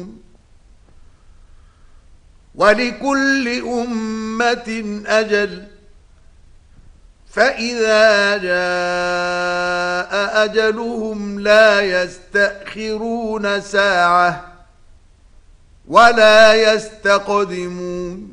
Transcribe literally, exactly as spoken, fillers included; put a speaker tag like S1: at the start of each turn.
S1: ولكل أمة أجل فإذا جاء أجلهم لا يستأخرون ساعة ولا يستقدمون